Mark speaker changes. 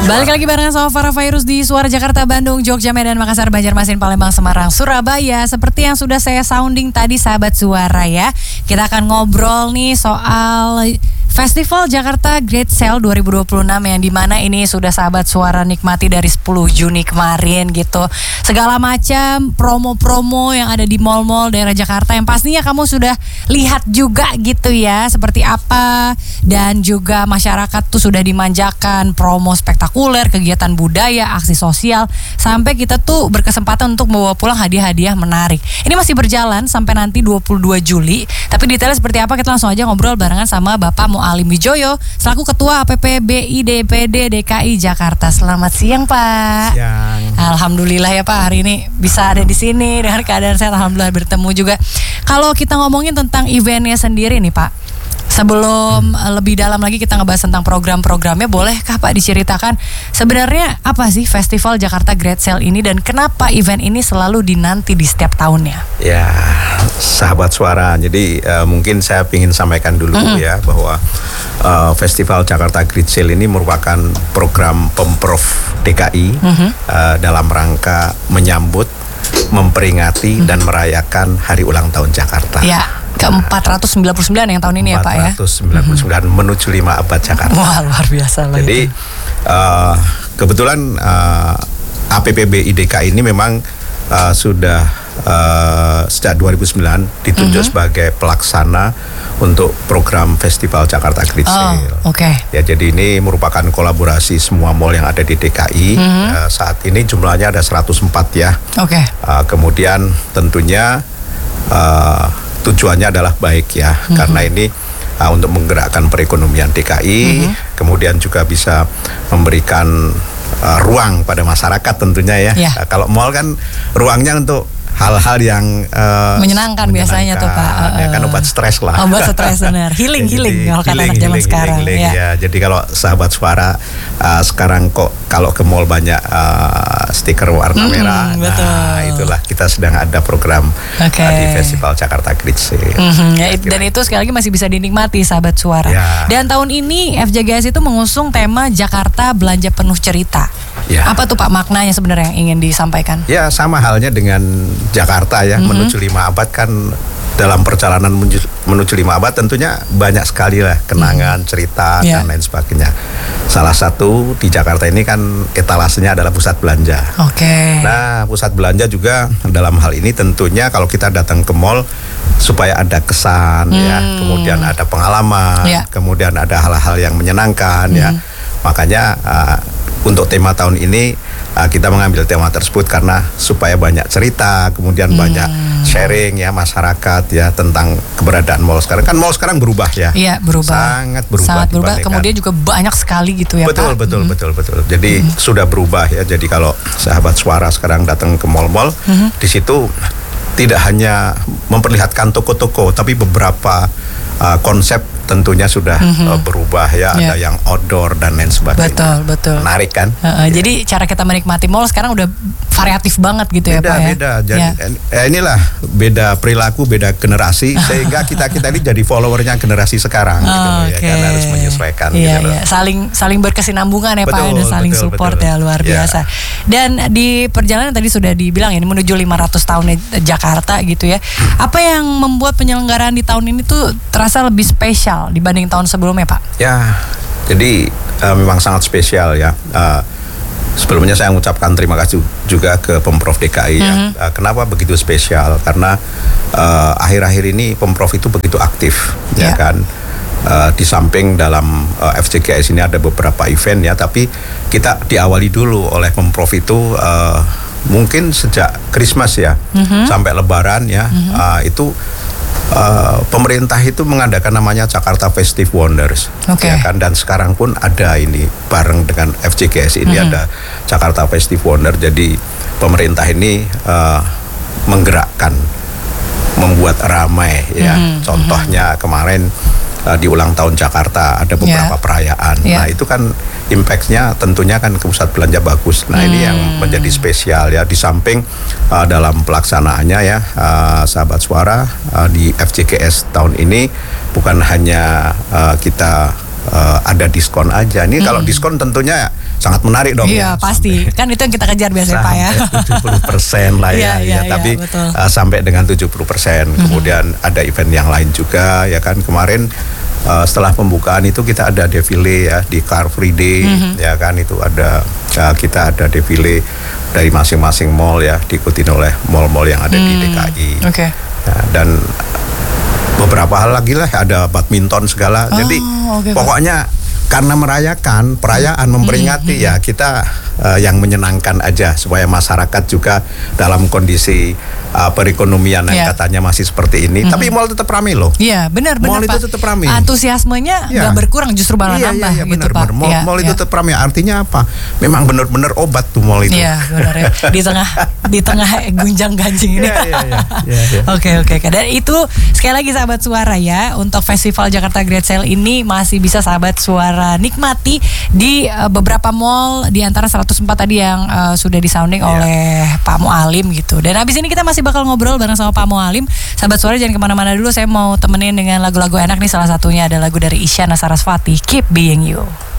Speaker 1: Balik lagi barengan sama Farah Fairuz di Suara Jakarta, Bandung, Jogja, Medan, Makassar, Banjarmasin, Palembang, Semarang, Surabaya. Seperti yang sudah saya sounding tadi sahabat suara ya, kita akan ngobrol nih soal Festival Jakarta Great Sale 2026 yang dimana ini sudah sahabat suara nikmati dari 10 Juni kemarin gitu. Segala macam promo-promo yang ada di mal-mal daerah Jakarta yang pastinya kamu sudah lihat juga gitu ya, seperti apa. Dan juga masyarakat tuh sudah dimanjakan promo spektakuler, kegiatan budaya, aksi sosial, sampai kita tuh berkesempatan untuk membawa pulang hadiah-hadiah menarik. Ini masih berjalan sampai nanti 22 Juli. Tapi detailnya seperti apa kita langsung aja ngobrol barengan sama Bapak Mualim Wijoyo selaku Ketua APPBI DPD DKI Jakarta. Selamat siang Pak.
Speaker 2: Siang.
Speaker 1: Alhamdulillah ya Pak, hari ini bisa ada di sini dengan keadaan sehat. Alhamdulillah bertemu juga. Kalau kita ngomongin tentang eventnya sendiri nih Pak, sebelum lebih dalam lagi kita ngebahas tentang program-programnya, bolehkah Pak diceritakan sebenarnya apa sih Festival Jakarta Great Sale ini dan kenapa event ini selalu dinanti di setiap tahunnya?
Speaker 2: Ya, sahabat suara. Jadi mungkin saya ingin sampaikan dulu ya bahwa Festival Jakarta Great Sale ini merupakan program Pemprov DKI dalam rangka menyambut, memperingati dan merayakan Hari Ulang Tahun Jakarta.
Speaker 1: Ya. Ke-499 yang tahun ini ya Pak ya.
Speaker 2: 499 menuju 5 abad Jakarta.
Speaker 1: Wah, luar biasa lah.
Speaker 2: Jadi kebetulan APPBI DKI ini memang sudah sejak 2009 ditunjuk sebagai pelaksana untuk program Festival Jakarta Great Sale. Ya, jadi ini merupakan kolaborasi semua mall yang ada di DKI. Saat ini jumlahnya ada 104 ya. Kemudian tentunya tujuannya adalah baik ya, karena ini untuk menggerakkan perekonomian DKI, kemudian juga bisa memberikan ruang pada masyarakat tentunya ya. Kalau mall kan ruangnya untuk hal-hal yang
Speaker 1: menyenangkan biasanya tuh Pak.
Speaker 2: Ya kan obat stres lah.
Speaker 1: Obat stres benar. Healing kalau kata anak zaman sekarang.
Speaker 2: Ya, jadi kalau sahabat suara sekarang kok kalau ke mall banyak stiker warna merah. Nah, itulah kita sedang ada program di Festival Jakarta Great Sale.
Speaker 1: Dan itu sekali lagi masih bisa dinikmati sahabat suara. Dan tahun ini FJGS itu mengusung tema Jakarta Belanja Penuh Cerita. Apa tuh Pak maknanya sebenarnya yang ingin disampaikan?
Speaker 2: Ya, sama halnya dengan Jakarta ya, menuju 5 abad kan. Dalam perjalanan menuju 5 abad tentunya banyak sekali lah kenangan, cerita dan lain sebagainya. Salah satu di Jakarta ini kan etalasenya adalah pusat belanja. Nah, pusat belanja juga dalam hal ini tentunya kalau kita datang ke mall supaya ada kesan ya, kemudian ada pengalaman, kemudian ada hal-hal yang menyenangkan ya. Makanya untuk tema tahun ini kita mengambil tema tersebut karena supaya banyak cerita, kemudian banyak sharing ya masyarakat ya tentang keberadaan mall sekarang. Kan mall sekarang berubah ya.
Speaker 1: Iya, berubah.
Speaker 2: Sangat berubah.
Speaker 1: Kemudian juga banyak sekali gitu ya
Speaker 2: Pak. Betul. Jadi sudah berubah ya. Jadi kalau sahabat suara sekarang datang ke mall-mall, di situ tidak hanya memperlihatkan toko-toko, tapi beberapa konsep tentunya sudah berubah ya. Ada yang outdoor dan lain sebagainya.
Speaker 1: Betul.
Speaker 2: Menarik kan?
Speaker 1: Jadi cara kita menikmati mall sekarang udah variatif banget gitu ya Pak ya.
Speaker 2: Beda. Jadi inilah beda perilaku, beda generasi sehingga kita ini jadi followernya generasi sekarang gitu ya, kan harus menyesuaikan gitu.
Speaker 1: Saling berkesinambungan ya Pak, ada saling support ya, luar biasa. Dan di perjalanan tadi sudah dibilang ya menuju 500 tahun Jakarta gitu ya. Apa yang membuat penyelenggaraan di tahun ini tuh terasa lebih spesial dibanding tahun sebelumnya Pak? Ya,
Speaker 2: jadi memang sangat spesial ya. Sebelumnya saya mengucapkan terima kasih juga ke Pemprov DKI ya. Kenapa begitu spesial? Karena akhir-akhir ini Pemprov itu begitu aktif ya kan. Di samping dalam FJGS ini ada beberapa event ya, tapi kita diawali dulu oleh Pemprov itu mungkin sejak Christmas ya sampai Lebaran ya. Itu pemerintah itu mengadakan namanya Jakarta Festive Wonders, ya kan, dan sekarang pun ada ini bareng dengan FJGS ini ada Jakarta Festive Wonder. Jadi pemerintah ini menggerakkan, membuat ramai ya. Contohnya kemarin di ulang tahun Jakarta ada beberapa perayaan. Nah itu kan impactnya tentunya kan ke pusat belanja bagus. Nah ini yang menjadi spesial ya. Di samping dalam pelaksanaannya ya sahabat suara di FJGS tahun ini bukan hanya kita ada diskon aja. Ini kalau diskon tentunya sangat menarik dong.
Speaker 1: Iya, pasti. Kan itu yang kita kejar biasanya Pak ya.
Speaker 2: 70% lah ya. Tapi sampai dengan 70%. Kemudian ada event yang lain juga ya kan. Kemarin setelah pembukaan itu kita ada defile ya di Car Free Day ya kan, itu ada kita ada defile dari masing-masing mall ya, diikuti oleh mall-mall yang ada di DKI. Ya, dan beberapa hal lagi lah, ada badminton segala. Jadi pokoknya karena merayakan perayaan, memperingati ya, kita yang menyenangkan aja supaya masyarakat juga dalam kondisi perekonomian yang katanya masih seperti ini, tapi mall tetap ramai loh.
Speaker 1: Iya, benar
Speaker 2: mall
Speaker 1: Pak.
Speaker 2: itu tetap ramai.
Speaker 1: Nggak berkurang, justru malah nambah gitu Pak.
Speaker 2: Mall itu tetap ramai. Artinya apa? Memang benar-benar obat tuh mall itu.
Speaker 1: Iya, benar ya. Di tengah gunjang-ganjing ini. Oke. Dan itu sekali lagi sahabat Suara ya, untuk Festival Jakarta Great Sale ini masih bisa sahabat Suara nikmati di beberapa mall, di antara 104 tadi yang sudah disounding oleh Pak Mualim gitu. Dan habis ini kita masih bakal ngobrol bareng sama Pak Mualim. Sahabat Suara jangan kemana-mana dulu, saya mau temenin dengan lagu-lagu enak nih. Salah satunya ada lagu dari Isyana Sarasvati, Keep Being You.